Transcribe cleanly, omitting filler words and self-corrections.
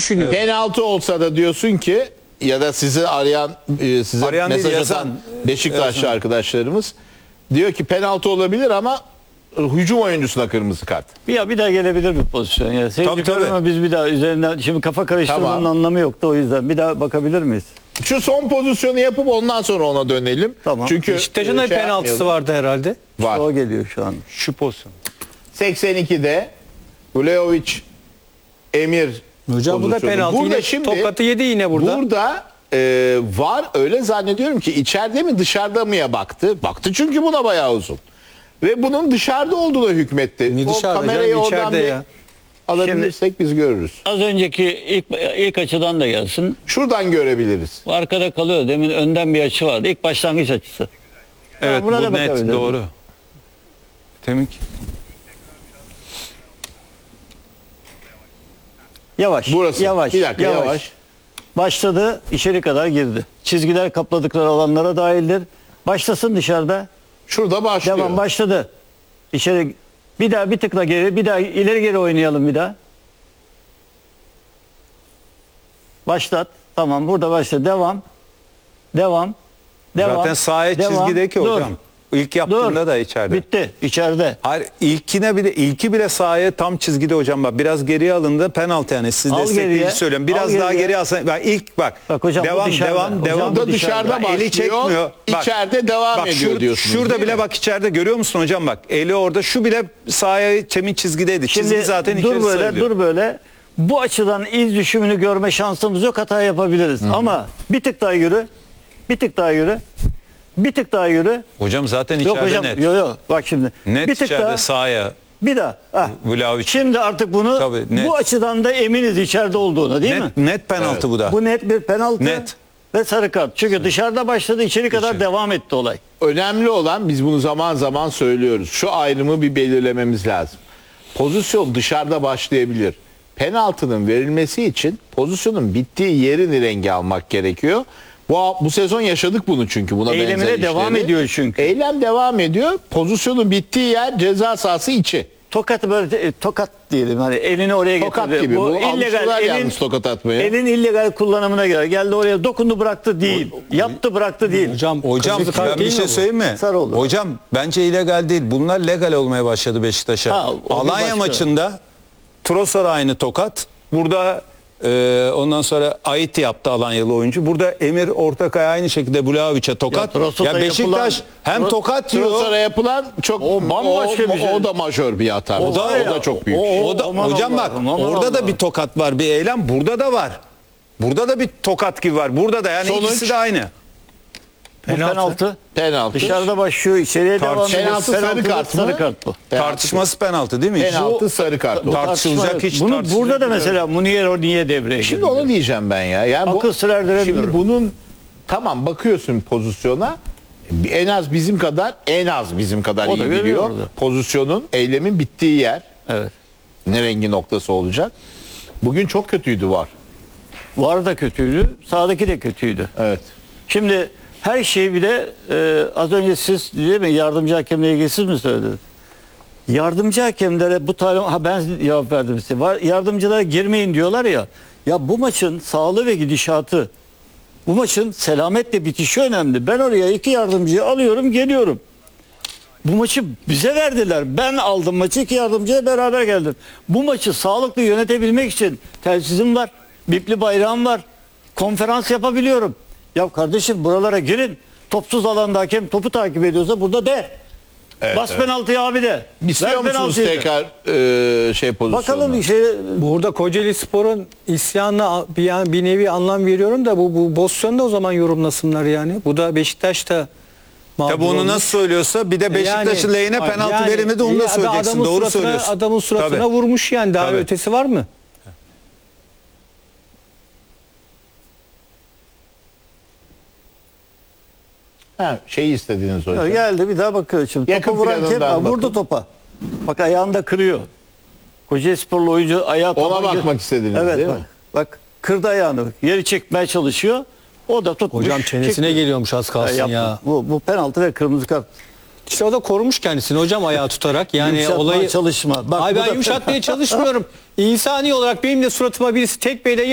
düşünüyor. Penaltı olsa da diyorsun ki, ya da sizi arayan, size Arayan değil, mesaj yazan. atan Beşiktaşlı arkadaşlarımız diyor ki penaltı olabilir ama hücum oyuncusuna kırmızı kart. Bir daha gelebilir bir pozisyon. Ya. Tabii. Ama biz bir daha üzerinden şimdi kafa karıştırmanın Tamam. anlamı yoktu, o yüzden bir daha bakabilir miyiz? Şu son pozisyonu yapıp ondan sonra ona dönelim. Tamam. Çünkü Beşiktaş'ın da bir penaltısı yapmayalım. vardı herhalde. Var. O geliyor şu an. Şu pozisyon. 82'de Vlahovic Emir Hocam bu da pozisyonu. penaltı. Burada Yine şimdi tokatı yedi yine burada. Burada var, öyle zannediyorum ki içeride mi dışarıda mıya baktı. Baktı çünkü buna bayağı uzun. Ve bunun dışarıda olduğuna hükmetti. Ne O dışarıda kamerayı canım, oradan içeride bir ya. alabilirsek biz görürüz. Az önceki ilk açıdan da gelsin. Şuradan görebiliriz. Arkada kalıyor. Demin önden bir açı vardı. İlk başlangıç açısı. Evet, buna da bu net, bakabilirim. doğru. Demek ki. Yavaş. Burası. Yavaş. Bir dakika yavaş. Başladı, içeri kadar girdi. Çizgiler kapladıkları alanlara dahildir. Başlasın dışarıda. Şurada başlıyor. Devam, başladı. İçeri bir daha bir tıkla geri, bir daha ileri geri oynayalım bir daha. Başlat. Tamam, burada başla. Devam. Devam. Devam. Zaten sahaya Devam. çizgideki Dur. hocam. İlk yaptığında Dur. da içeride. Bitti. İçeride. Hayır, ilki bile sahaya tam çizgide hocam, bak biraz geriye alındı, penaltı yani, siz Al destekleyici geriye, söylüyorum. al Biraz daha geriye. geriye alsan, bak ilk bak. Bak hocam, bu devam dışarıda. devam Hocam, devam. bu Burada dışarıda dışarıda. başlıyor. Eli çekmiyor. Bak, İçeride devam bak, ediyor diyorsunuz. Şurada değil bile mi? bak, içeride görüyor musun hocam, bak eli orada, şu bile sahaya temin çizgideydi. Çizgi Şimdi zaten içeri dur böyle, sayılıyor. dur böyle. Bu açıdan iz düşümünü görme şansımız yok, hata yapabiliriz. Ama bir tık daha yürü. Bir tık daha yürü. Bir tık daha yürü. Hocam zaten Yok içeride hocam, net. yok. Bak şimdi. Net bir tık içeride daha. sahaya. Bir daha. Ah. Vlahovic. Şimdi artık bunu Tabii, net. bu açıdan da eminiz içeride olduğunu, değil mi? Net penaltı Evet. bu da. Bu net bir penaltı Net. ve sarı kart. Çünkü dışarıda başladı, içeri kadar devam etti olay. Önemli olan, biz bunu zaman zaman söylüyoruz. Şu ayrımı bir belirlememiz lazım. Pozisyon dışarıda başlayabilir. Penaltının verilmesi için pozisyonun bittiği yerin rengi almak gerekiyor. Bu sezon yaşadık bunu çünkü. Buna Eylemine benzer devam işleri. ediyor çünkü. Eylem devam ediyor. Pozisyonun bittiği yer ceza sahası içi. Tokatı böyle tokat diyelim, hani elini oraya Tokat getirdi. gibi. Bu alıştılar yalnız tokat atmaya. Elin illegal kullanımına göre geldi oraya, dokundu bıraktı değil. Yaptı bıraktı değil. Hocam Hocam kırmızı kart ben bir değil şey mi bu? söyleyeyim mi? Sarı oldu. Hocam bence illegal değil. Bunlar legal olmaya başladı Beşiktaş'a. Ha, o bir Alanya başka. maçında Trossard aynı tokat. Burada ondan sonra Ait yaptı Alanyalı oyuncu. Burada Emir Ortakaya aynı şekilde Vlahovic'e tokat. Trossard'a Ya Beşiktaş hem tokat yiyor. Trossard'a yapılan çok O bambaşka bir şey. O da majör bir hata. O da çok büyük. O da Aman hocam bak, Allah'ım, aman orada da Allah'ım. bir tokat var, bir eylem burada da var. Burada da bir tokat gibi var. Burada da yani Sonuç? ikisi de aynı. Bu penaltı. Penaltı. Dışarıda başlıyor, içeriye devam ediyor. Penaltı sarı kart mı? Sarı kart bu. Tartışması penaltı değil mi? Penaltı sarı kart. Tartışılacak hiç Bunu tartışılacak burada da bir şey mesela Muniero niye devreye Şimdi girdi? onu diyeceğim ben ya. Yani Akıl sır erdiremiyorum. Şimdi bunun, tamam, bakıyorsun pozisyona, en az bizim kadar O iyi da görüyor biliyor orada. pozisyonun, eylemin bittiği yer Evet. ne rengi noktası olacak. Bugün çok kötüydü var. Var da kötüydü, sağdaki de kötüydü. Evet. Şimdi her şeyi bir de az önce siz değil mi, yardımcı hakemle ilgili siz mi söylediniz? Yardımcı hakemlere bu ben cevap verdim size. Yardımcılara girmeyin diyorlar ya. Ya bu maçın sağlığı ve gidişatı, bu maçın selametle bitişi önemli. Ben oraya 2 yardımcıyı alıyorum, geliyorum. Bu maçı bize verdiler. Ben aldım maçı, 2 yardımcıyla beraber geldim. Bu maçı sağlıklı yönetebilmek için telsizim var, bipli bayrağım var, konferans yapabiliyorum. Ya kardeşim, buralara girin. Topsuz alanda hakem topu takip ediyorsa burada de. Evet, Bas penaltıyı abi de. İstiyor Ver musunuz penaltıyı de. tekrar pozisyonu? Bakalım Burada Kocaeli Spor'un isyanına bir nevi anlam veriyorum da bu pozisyonu da o zaman yorumlasınlar yani. Bu da Beşiktaş'ta mağdur Tabii onu olmuş. nasıl söylüyorsa, bir de Beşiktaş'ın lehine penaltı verilmedi, onu da söyleyeceksin. adamın Doğru suratına- söylüyorsun. Adamın suratına Tabii. vurmuş yani, daha Tabii. ötesi var mı? Şeyi istediğiniz hocam. geldi, bir daha bakıyor şimdi. Yakın Topu vuran kim? planından Ha, vurdu bakın. topa. Bak ayağında kırıyor. Kocaeli Sporlu oyuncu ayağı Ona topa bakmak istediniz, evet, değil bak. mi? Bak kırdı ayağını. Yeri çekmeye çalışıyor. O da tutmuş. Hocam çenesine çekti. geliyormuş az kalsın yaptı. ya. Bu penaltı ve kırmızı kart. İşte o da korumuş kendisini hocam ayağı tutarak. Yani Yumuşatmaya olayı çalışma. Bak, Ay bu ben da- yumuşatmaya çalışmıyorum. İnsani olarak benim de suratıma birisi tekmeyle